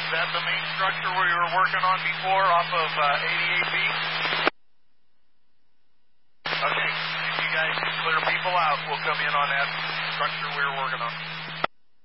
Is that the main structure we were working on before off of 88B? Okay, if you guys can clear people out, we'll come in on that structure we were working on.